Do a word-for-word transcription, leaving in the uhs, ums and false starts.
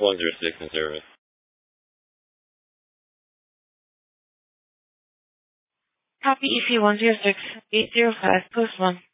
one zero six in service. Copy E P one zero six eight zero five, post one.